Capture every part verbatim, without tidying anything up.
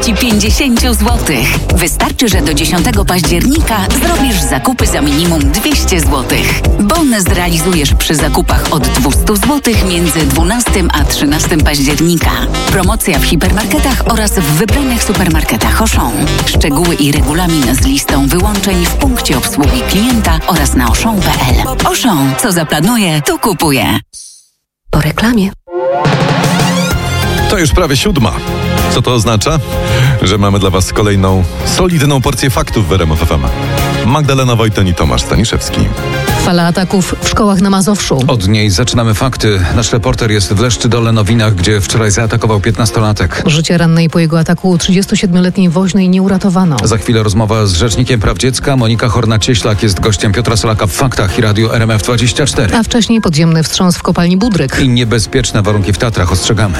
wysokości pięćdziesiąt złotych. Wystarczy, że do dziesiątego października zrobisz zakupy za minimum dwieście złotych. Bon zrealizujesz przy zakupach od dwieście złotych między dwunastego a trzynastego października. Promocja w hipermarketach oraz w wybranych supermarketach Auchan. Szczegóły i regulamin z listą wyłączeń w punkcie obsługi klienta oraz na auchan kropka p l. Auchan, co zaplanuje, to kupuje. Po reklamie. To już prawie siódma. Co to oznacza? Że mamy dla Was kolejną solidną porcję faktów w R M F F M. Magdalena Wojton i Tomasz Staniszewski. Fala ataków w szkołach na Mazowszu. Od niej zaczynamy fakty. Nasz reporter jest w Leszczydole Nowinach, gdzie wczoraj zaatakował piętnastolatek. Życie rannej po jego ataku trzydziestosiedmioletniej woźnej nie uratowano. Za chwilę rozmowa z rzecznikiem praw dziecka. Monika Horna-Cieślak jest gościem Piotra Solaka w Faktach i Radio R M F dwadzieścia cztery. A wcześniej podziemny wstrząs w kopalni Budryk. I niebezpieczne warunki w Tatrach, ostrzegamy.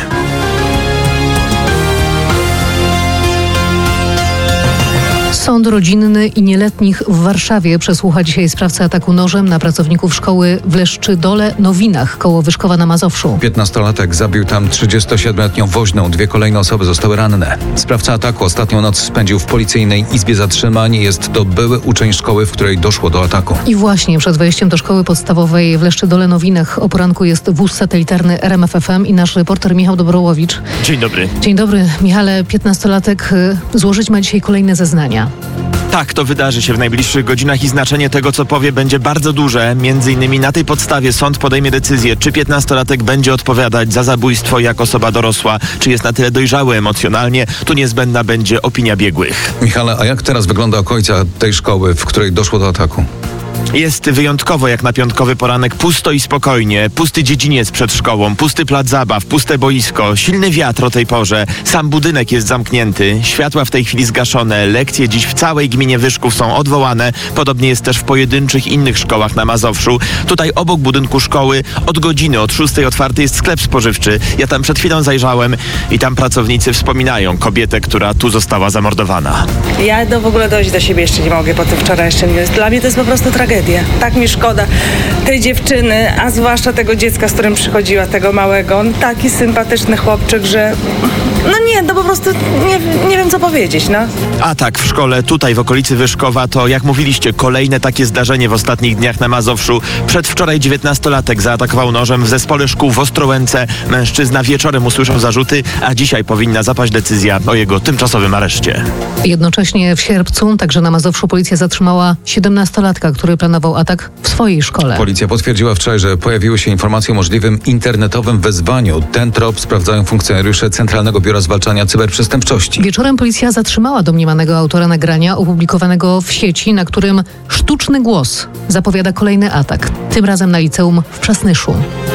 Sąd rodzinny i nieletnich w Warszawie przesłucha dzisiaj sprawcę ataku nożem na pracowników szkoły w Leszczydole Nowinach koło Wyszkowa na Mazowszu. piętnastolatek zabił tam trzydziestosiedmioletnią woźną. Dwie kolejne osoby zostały ranne. Sprawca ataku ostatnią noc spędził w policyjnej izbie zatrzymań. Jest to były uczeń szkoły, w której doszło do ataku. I właśnie przed wejściem do szkoły podstawowej w Leszczydole Nowinach o poranku jest wóz satelitarny R M F F M i nasz reporter Michał Dobrołowicz. Dzień dobry. Dzień dobry. Michale, piętnastolatek złożyć ma dzisiaj kolejne zeznania. Tak, to wydarzy się w najbliższych godzinach i znaczenie tego, co powie, będzie bardzo duże. Między innymi na tej podstawie sąd podejmie decyzję, czy piętnastolatek będzie odpowiadać za zabójstwo jak osoba dorosła, czy jest na tyle dojrzały emocjonalnie. Tu niezbędna będzie opinia biegłych. Michale, a jak teraz wygląda okolica tej szkoły, w której doszło do ataku? Jest wyjątkowo jak na piątkowy poranek, pusto i spokojnie. Pusty dziedziniec przed szkołą, pusty plac zabaw, puste boisko, silny wiatr o tej porze. Sam budynek jest zamknięty, światła w tej chwili zgaszone, lekcje dziś w całej gminie Wyszków są odwołane. Podobnie jest też w pojedynczych innych szkołach na Mazowszu. Tutaj obok budynku szkoły od godziny, od szóstej otwarty jest sklep spożywczy. Ja tam przed chwilą zajrzałem i tam pracownicy wspominają kobietę, która tu została zamordowana. Ja do, w ogóle dojść do siebie jeszcze nie mogę po tym wczorajszym. Dla mnie to jest po prostu tragedia. Tak mi szkoda tej dziewczyny, a zwłaszcza tego dziecka, z którym przychodziła, tego małego. On taki sympatyczny chłopczyk, że no nie, no po prostu nie, nie wiem co powiedzieć, no. Atak w szkole tutaj w okolicy Wyszkowa to, jak mówiliście, kolejne takie zdarzenie w ostatnich dniach na Mazowszu. Przedwczoraj dziewiętnastolatek zaatakował nożem w zespole szkół w Ostrołęce. Mężczyzna wieczorem usłyszał zarzuty, a dzisiaj powinna zapaść decyzja o jego tymczasowym areszcie. Jednocześnie w sierpcu także na Mazowszu policja zatrzymała siedemnastolatka, który planował atak w swojej szkole. Policja potwierdziła wczoraj, że pojawiły się informacje o możliwym internetowym wezwaniu. Ten trop sprawdzają funkcjonariusze Centralnego Biura Zwalczania Cyberprzestępczości. Wieczorem policja zatrzymała domniemanego autora nagrania opublikowanego w sieci, na którym sztuczny głos zapowiada kolejny atak. Tym razem na liceum w Przasnyszu.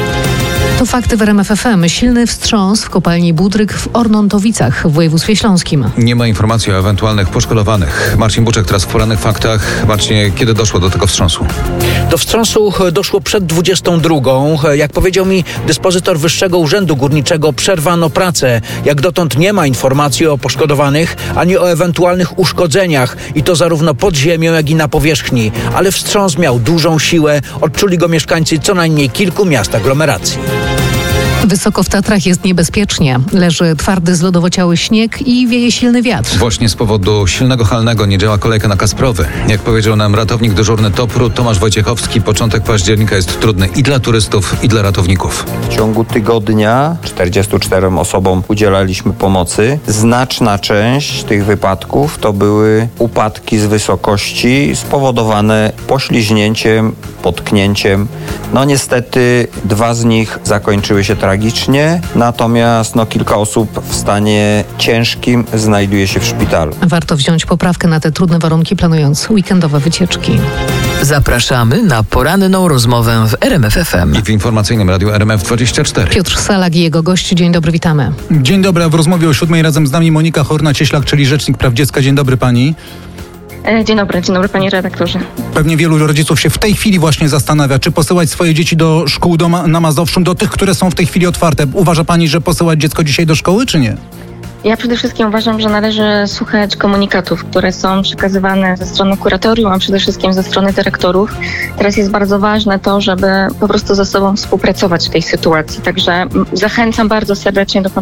To fakty w R M F F M. Silny wstrząs w kopalni Budryk w Ornontowicach w województwie śląskim. Nie ma informacji o ewentualnych poszkodowanych. Marcin Buczek teraz w porannych faktach. Marcinie, kiedy doszło do tego wstrząsu? Do wstrząsu doszło przed dwudziestą drugą. Jak powiedział mi dyspozytor Wyższego Urzędu Górniczego, przerwano pracę. Jak dotąd nie ma informacji o poszkodowanych, ani o ewentualnych uszkodzeniach. I to zarówno pod ziemią, jak i na powierzchni. Ale wstrząs miał dużą siłę. Odczuli go mieszkańcy co najmniej kilku miast aglomeracji. Wysoko w Tatrach jest niebezpiecznie. Leży twardy, zlodowociały śnieg i wieje silny wiatr. Właśnie z powodu silnego halnego nie działa kolejka na Kasprowy. Jak powiedział nam ratownik dyżurny Topru Tomasz Wojciechowski, początek października jest trudny i dla turystów, i dla ratowników. W ciągu tygodnia czterdziestu czterem osobom udzielaliśmy pomocy. Znaczna część tych wypadków to były upadki z wysokości spowodowane pośliźnięciem, potknięciem. No niestety dwa z nich zakończyły się tragicznie, natomiast no, kilka osób w stanie ciężkim znajduje się w szpitalu. Warto wziąć poprawkę na te trudne warunki, planując weekendowe wycieczki. Zapraszamy na poranną rozmowę w R M F F M. I w informacyjnym Radiu R M F dwadzieścia cztery. Piotr Salak i jego gość. Dzień dobry, witamy. Dzień dobry, a w rozmowie o siódmej razem z nami Monika Horna-Cieślak, czyli Rzecznik Praw Dziecka. Dzień dobry pani. Dzień dobry, dzień dobry panie redaktorze. Pewnie wielu rodziców się w tej chwili właśnie zastanawia, czy posyłać swoje dzieci do szkół do ma- na Mazowszu, do tych, które są w tej chwili otwarte. Uważa pani, że posyłać dziecko dzisiaj do szkoły, czy nie? Ja przede wszystkim uważam, że należy słuchać komunikatów, które są przekazywane ze strony kuratorium, a przede wszystkim ze strony dyrektorów. Teraz jest bardzo ważne to, żeby po prostu ze sobą współpracować w tej sytuacji. Także zachęcam bardzo serdecznie do